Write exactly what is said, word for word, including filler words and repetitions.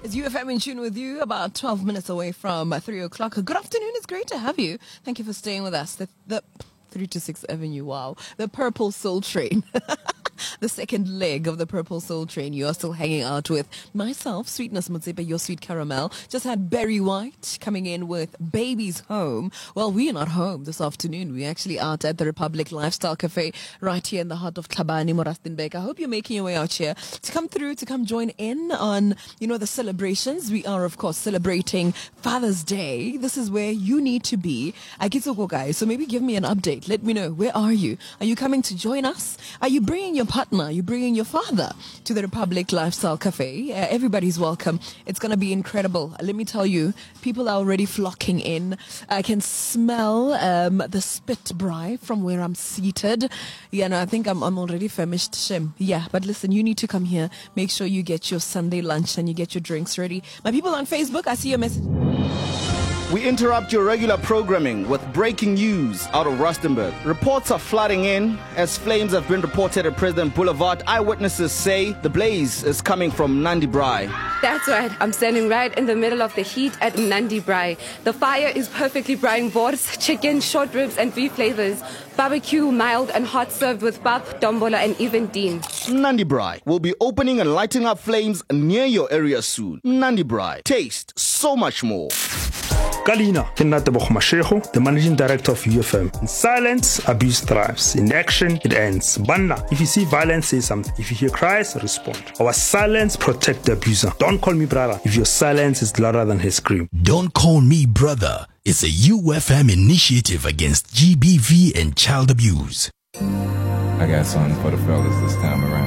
It's U F M in tune with you, about twelve minutes away from three o'clock. Good afternoon. It's great to have you. Thank you for staying with us. The, the three to six Avenue, wow. The Purple Soul Train. The second leg of the Purple Soul Train. You are still hanging out with myself, Sweetness Motsepe, your sweet caramel. Just had Barry White coming in with Baby's Home. Well, we are not home this afternoon. We're actually out at the Republic Lifestyle Cafe right here in the heart of Tlhabane, Morastinbek. I hope you're making your way out here to come through, to come join in on, you know, the celebrations. We are, of course, celebrating Father's Day. This is where you need to be. Akitsoko guys, so maybe give me an update. Let me know. Where are you? Are you coming to join us? Are you bringing your partner? Are you bringing your father to the Republic Lifestyle Cafe? Uh, everybody's welcome. It's going to be incredible. Let me tell you, people are already flocking in. I can smell um, the spit braai from where I'm seated. Yeah, no, I think I'm, I'm already famished. Shem. Yeah, but listen, you need to come here. Make sure you get your Sunday lunch and you get your drinks ready. My people on Facebook, I see your message. We interrupt your regular programming with breaking news out of Rustenburg. Reports are flooding in as flames have been reported at President Boulevard. Eyewitnesses say the blaze is coming from Nandi Braai. That's right. I'm standing right in the middle of the heat at Nandi Braai. The fire is perfectly braaiing boards, chicken, short ribs and beef flavors. Barbecue, mild and hot, served with pap, dombola and even dean. Nandi Braai will be opening and lighting up flames near your area soon. Nandi Braai. Taste so much more. Kalina, Kinatabo Mashego, the managing director of U F M. In silence, abuse thrives. In action, it ends. Banna, if you see violence, say something. If you hear cries, respond. Our silence protect the abuser. Don't call me brother if your silence is louder than his scream. Don't call me brother. It's a U F M initiative against G B V and child abuse. I got something for the fellas this time around.